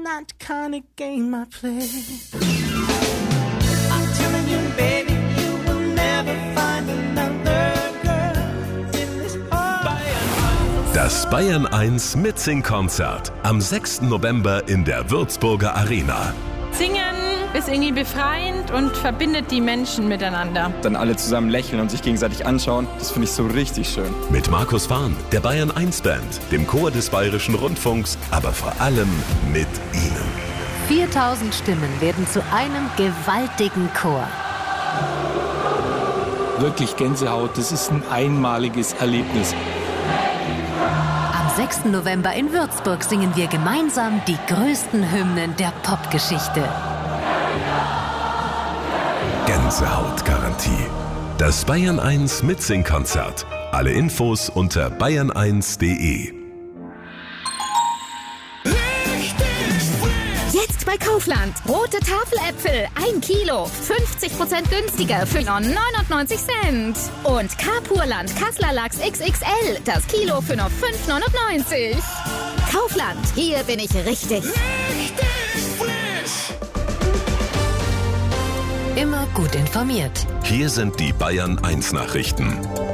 not the kind of game I play. I'm telling you, baby, you will never find another girl in this part. Das Bayern 1 Mitsing-Konzert am 6. November in der Würzburger Arena. Singen ist irgendwie befreiend und verbindet die Menschen miteinander. Dann alle zusammen lächeln und sich gegenseitig anschauen, das finde ich so richtig schön. Mit Markus Fahn, der Bayern 1 Band, dem Chor des Bayerischen Rundfunks, aber vor allem mit Ihnen. 4000 Stimmen werden zu einem gewaltigen Chor. Wirklich Gänsehaut, das ist ein einmaliges Erlebnis. Am 6. November in Würzburg singen wir gemeinsam die größten Hymnen der Popgeschichte. Gänsehautgarantie. Das Bayern 1 Mitsing-Konzert. Alle Infos unter bayern1.de. Jetzt bei Kaufland. Rote Tafeläpfel, 1 Kilo, 50% günstiger für 99 Cent. Und Carpurland Kasseler Lachs XXL, das Kilo für nur 5,99. Kaufland, hier bin ich richtig. Immer gut informiert. Hier sind die Bayern 1 Nachrichten.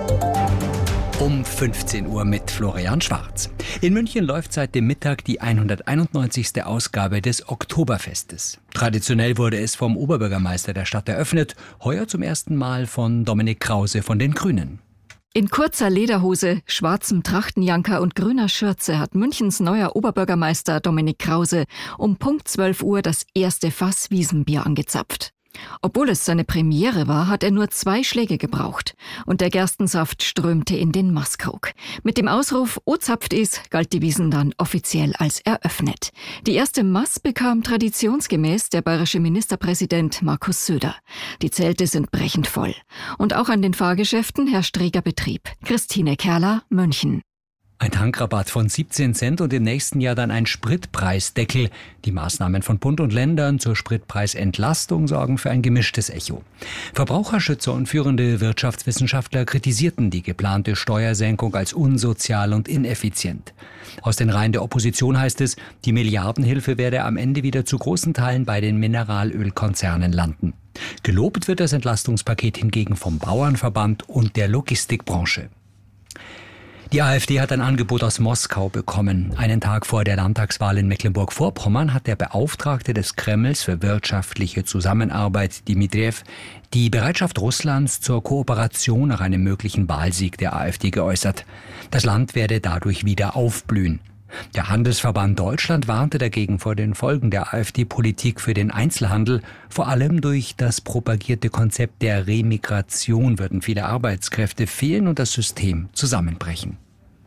Um 15 Uhr mit Florian Schwarz. In München läuft seit dem Mittag die 191. Ausgabe des Oktoberfestes. Traditionell wurde es vom Oberbürgermeister der Stadt eröffnet, heuer zum ersten Mal von Dominik Krause von den Grünen. In kurzer Lederhose, schwarzem Trachtenjanker und grüner Schürze hat Münchens neuer Oberbürgermeister Dominik Krause um Punkt 12 Uhr das erste Fass Wiesenbier angezapft. Obwohl es seine Premiere war, hat er nur 2 Schläge gebraucht und der Gerstensaft strömte in den Maßkrug. Mit dem Ausruf "O zapft is" galt die Wiesn dann offiziell als eröffnet. Die erste Maß bekam traditionsgemäß der bayerische Ministerpräsident Markus Söder. Die Zelte sind brechend voll. Und auch an den Fahrgeschäften herrscht reger Betrieb. Christine Kerler, München. Ein Tankrabatt von 17 Cent und im nächsten Jahr dann ein Spritpreisdeckel. Die Maßnahmen von Bund und Ländern zur Spritpreisentlastung sorgen für ein gemischtes Echo. Verbraucherschützer und führende Wirtschaftswissenschaftler kritisierten die geplante Steuersenkung als unsozial und ineffizient. Aus den Reihen der Opposition heißt es, die Milliardenhilfe werde am Ende wieder zu großen Teilen bei den Mineralölkonzernen landen. Gelobt wird das Entlastungspaket hingegen vom Bauernverband und der Logistikbranche. Die AfD hat ein Angebot aus Moskau bekommen. Einen Tag vor der Landtagswahl in Mecklenburg-Vorpommern hat der Beauftragte des Kremls für wirtschaftliche Zusammenarbeit, Dmitriev, die Bereitschaft Russlands zur Kooperation nach einem möglichen Wahlsieg der AfD geäußert. Das Land werde dadurch wieder aufblühen. Der Handelsverband Deutschland warnte dagegen vor den Folgen der AfD-Politik für den Einzelhandel. Vor allem durch das propagierte Konzept der Remigration würden viele Arbeitskräfte fehlen und das System zusammenbrechen.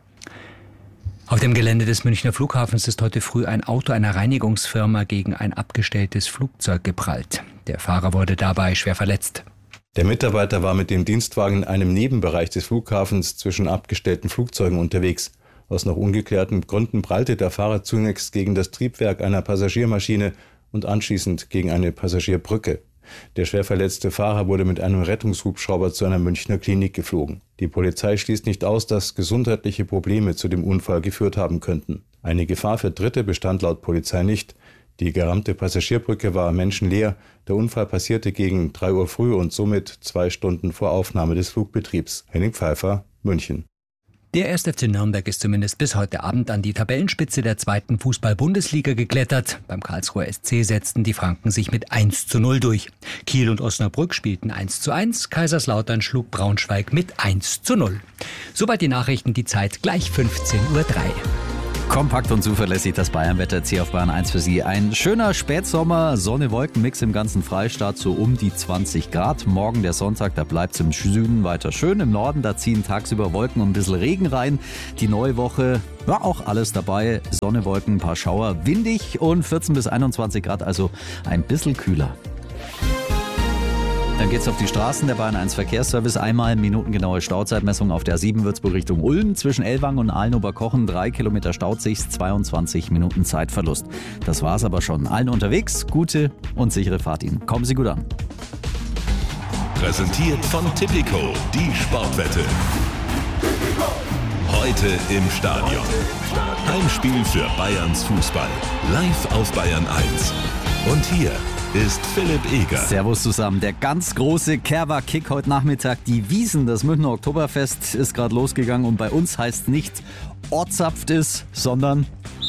Auf dem Gelände des Münchner Flughafens ist heute früh ein Auto einer Reinigungsfirma gegen ein abgestelltes Flugzeug geprallt. Der Fahrer wurde dabei schwer verletzt. Der Mitarbeiter war mit dem Dienstwagen in einem Nebenbereich des Flughafens zwischen abgestellten Flugzeugen unterwegs. Aus noch ungeklärten Gründen prallte der Fahrer zunächst gegen das Triebwerk einer Passagiermaschine und anschließend gegen eine Passagierbrücke. Der schwer verletzte Fahrer wurde mit einem Rettungshubschrauber zu einer Münchner Klinik geflogen. Die Polizei schließt nicht aus, dass gesundheitliche Probleme zu dem Unfall geführt haben könnten. Eine Gefahr für Dritte bestand laut Polizei nicht. Die gerammte Passagierbrücke war menschenleer. Der Unfall passierte gegen 3 Uhr früh und somit 2 Stunden vor Aufnahme des Flugbetriebs. Henning Pfeiffer, München. Der 1. FC Nürnberg ist zumindest bis heute Abend an die Tabellenspitze der 2. Fußball-Bundesliga geklettert. Beim Karlsruher SC setzten die Franken sich mit 1:0 durch. Kiel und Osnabrück spielten 1:1. Kaiserslautern schlug Braunschweig mit 1:0. Soweit die Nachrichten, die Zeit gleich 15:03 Uhr. Kompakt und zuverlässig das Bayernwetter jetzt hier auf Bayern 1 für Sie. Ein schöner Spätsommer, Sonne-Wolken-Mix im ganzen Freistaat, so um die 20 Grad. Morgen der Sonntag, da bleibt es im Süden weiter schön. Im Norden, da ziehen tagsüber Wolken und ein bisschen Regen rein. Die neue Woche war auch alles dabei. Sonne, Wolken, ein paar Schauer, windig und 14 bis 21 Grad, also ein bisschen kühler. Dann geht's auf die Straßen. Der Bayern 1 Verkehrsservice. Einmal minutengenaue Stauzeitmessung auf der 7 Würzburg Richtung Ulm. Zwischen Ellwangen und Aalen-Oberkochen 3 Kilometer Stauzig, 22 Minuten Zeitverlust. Das war's aber schon. Allen unterwegs, gute und sichere Fahrt Ihnen. Kommen Sie gut an. Präsentiert von Tipico, die Sportwette. Heute Heute im Stadion. Heimspiel für Bayerns Fußball. Live auf Bayern 1. Und hier ist Philipp Eger. Servus zusammen. Der ganz große Kerwa-Kick heute Nachmittag. Die Wiesn, das Münchner Oktoberfest, ist gerade losgegangen. Und bei uns heißt nicht Ortsapft ist, sondern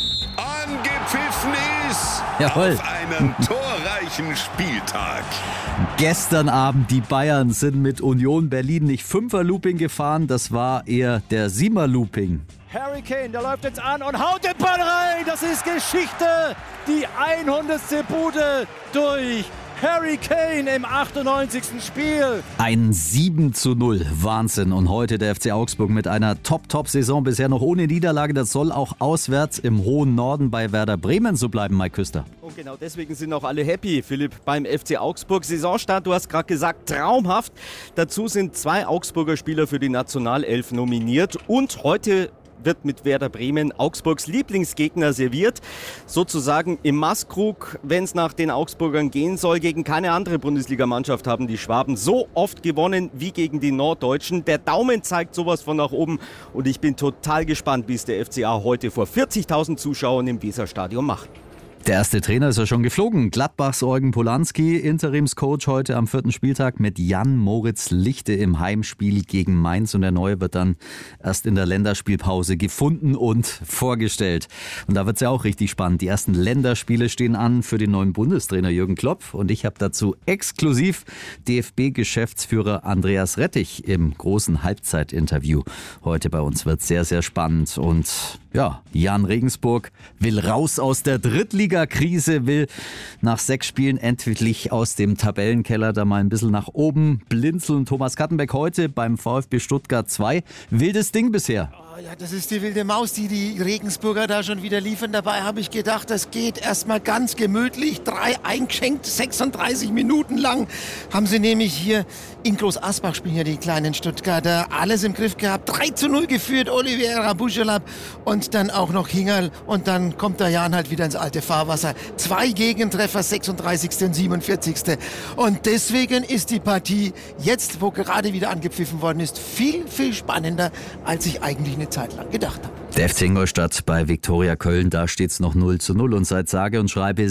Angepfiffen ist. Jawohl. Auf einem torreichen Spieltag. Gestern Abend, die Bayern sind mit Union Berlin nicht Fünfer-Looping gefahren, das war eher der Siemer-Looping. Harry Kane, der läuft jetzt an und haut den Ball rein. Das ist Geschichte. Die 100. Bude durch Harry Kane im 98. Spiel. Ein 7:0, Wahnsinn. Und heute der FC Augsburg mit einer Top-Saison, bisher noch ohne Niederlage. Das soll auch auswärts im hohen Norden bei Werder Bremen so bleiben, Mike Küster. Und genau deswegen sind auch alle happy, Philipp, beim FC Augsburg. Saisonstart, du hast gerade gesagt, traumhaft. Dazu sind 2 Augsburger Spieler für die Nationalelf nominiert. Und heute wird mit Werder Bremen Augsburgs Lieblingsgegner serviert. Sozusagen im Maßkrug, wenn es nach den Augsburgern gehen soll. Gegen keine andere Bundesligamannschaft haben die Schwaben so oft gewonnen wie gegen die Norddeutschen. Der Daumen zeigt sowas von nach oben und ich bin total gespannt, wie es der FCA heute vor 40.000 Zuschauern im Weserstadion macht. Der erste Trainer ist ja schon geflogen. Gladbachs Eugen Polanski, Interimscoach heute am 4. Spieltag mit Jan-Moritz Lichte im Heimspiel gegen Mainz. Und der Neue wird dann erst in der Länderspielpause gefunden und vorgestellt. Und da wird es ja auch richtig spannend. Die ersten Länderspiele stehen an für den neuen Bundestrainer Jürgen Klopp. Und ich habe dazu exklusiv DFB-Geschäftsführer Andreas Rettich im großen Halbzeitinterview. Heute bei uns wird sehr, sehr spannend. Und ja, Jan Regensburg will raus aus der Drittligakrise, will nach 6 Spielen endlich aus dem Tabellenkeller da mal ein bisschen nach oben blinzeln. Thomas Kattenbeck heute beim VfB Stuttgart 2. Wildes Ding bisher. Ja, das ist die wilde Maus, die Regensburger da schon wieder liefern. Dabei habe ich gedacht, das geht erstmal ganz gemütlich. 3 eingeschenkt, 36 Minuten lang haben sie nämlich hier in Groß-Asbach spielen ja die kleinen Stuttgarter. Alles im Griff gehabt, 3:0 geführt, Oliveira, Buschelab und dann auch noch Hingerl. Und dann kommt der Jan halt wieder ins alte Fahrwasser. 2 Gegentreffer, 36. und 47. Und deswegen ist die Partie jetzt, wo gerade wieder angepfiffen worden ist, viel, viel spannender, als ich eigentlich eine Zeit lang gedacht habe. Der FC Ingolstadt bei Viktoria Köln, da steht es noch 0:0 und seit sage und schreibe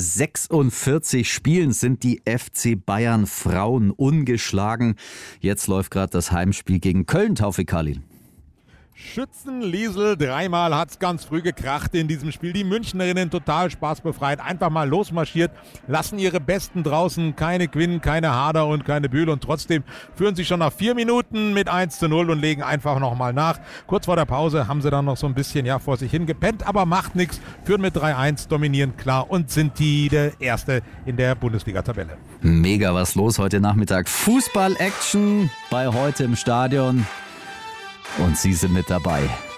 46 Spielen sind die FC Bayern Frauen ungeschlagen. Jetzt läuft gerade das Heimspiel gegen Köln, Taufik Kalin. Schützenliesel, 3-mal hat's ganz früh gekracht in diesem Spiel. Die Münchnerinnen total spaßbefreit, einfach mal losmarschiert, lassen ihre Besten draußen, keine Quinn, keine Harder und keine Bühl und trotzdem führen sie schon nach 4 Minuten mit 1:0 und legen einfach nochmal nach. Kurz vor der Pause haben sie dann noch so ein bisschen vor sich hingepennt, aber macht nichts, führen mit 3-1, dominieren klar und sind der Erste in der Bundesliga-Tabelle. Mega was los heute Nachmittag. Fußball-Action bei Heute im Stadion. Und Sie sind mit dabei.